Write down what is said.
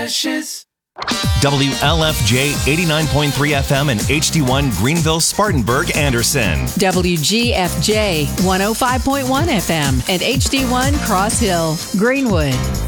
Ashes. WLFJ 89.3 FM and HD1 Greenville, Spartanburg, Anderson. WGFJ 105.1 FM and HD1 Cross Hill, Greenwood.